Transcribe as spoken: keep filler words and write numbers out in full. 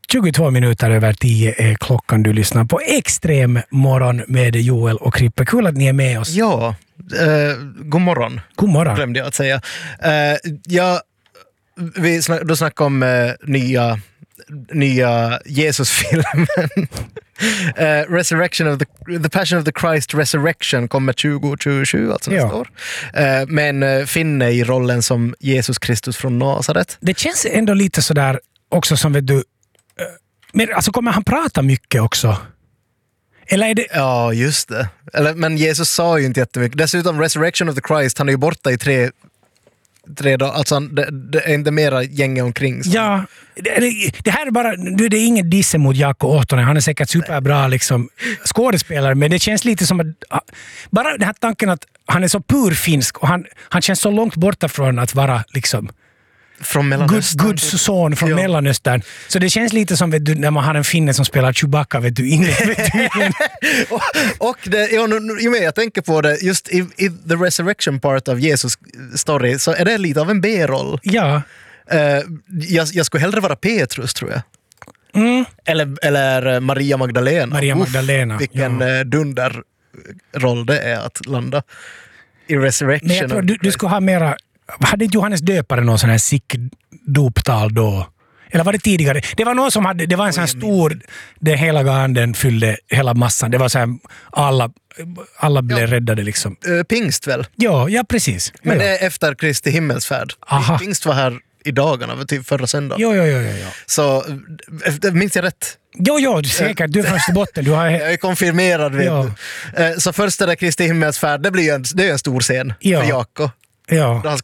tjugotvå minuter över tio är klockan. Du lyssnar på Extrem morgon med Joel och Krippe. Kul att ni är med oss. Ja, eh, god morgon. God morgon. Glömde jag att säga. Eh, ja, vi snack, då snackade om eh, nya, nya Jesus-filmen. Uh, Resurrection of the, the Passion of the Christ Resurrection kommer tjugo tjugosju, alltså nästa Ja. år. Uh, men uh, Finne i rollen som Jesus Kristus från Nazaret. Det känns ändå lite sådär också som vet du... Uh, men alltså kommer han prata mycket också? Eller är det... Ja, just det. Eller, men Jesus sa ju inte jättemycket. Dessutom Resurrection of the Christ, han är ju borta i tre... tre dagar. Alltså han, det, det är inte mera gänge omkring. Så. Ja, det, det, det här är bara... Det är ingen disse mot Jaakko Ohtonen. Han är säkert superbra liksom, skådespelare, men det känns lite som att... Bara den här tanken att han är så pur finsk och han, han känns så långt borta från att vara liksom... Från Mellanöstern. Guds son från ja. Mellanöstern. Så det känns lite som vet du, när man har en finne som spelar Chewbacca, vet du, ingen vet du. och, och det, ja, nu, nu, jag tänker på det, just i, i the resurrection part av Jesus story så är det lite av en B-roll. Ja. Uh, jag, jag skulle hellre vara Petrus, tror jag. Mm. Eller, eller Maria Magdalena. Maria Magdalena. Uff, vilken ja. dunderroll det är att landa i resurrection. Men jag tror du, du skulle ha mera... Hade inte Johannes döpare någon sån här sick doptal då? Eller var det tidigare? Det var någon som hade, det var en sån här stor, den heliga anden fyllde hela massan. Det var så här, alla, alla blev ja. räddade liksom. Uh, pingst väl? Ja, ja precis. Men ja. det är efter Kristi himmelsfärd. Aha. Pingst var här i dagarna, typ förra söndagen. Jo, jo, jo, jo, jo. Så, det minns jag rätt? Jo, jo, säkert. Du är från botten. Du har... Jag är konfirmerad, vet ja. du. Så första där Kristi himmelsfärd, det blir ju en, det är en stor scen ja. för Jaakko. Ja. Då han